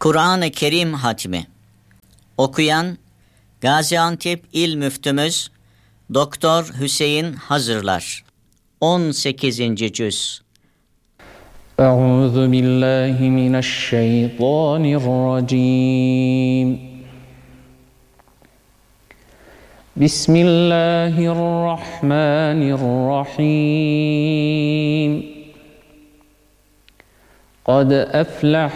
Kur'an-ı Kerim hatmi. Okuyan Gaziantep İl Müftümüz Doktor Hüseyin Hazırlar. 18. cüz. Euzu billahi mineşşeytanirracim. Bismillahirrahmanirrahim. Kad eflah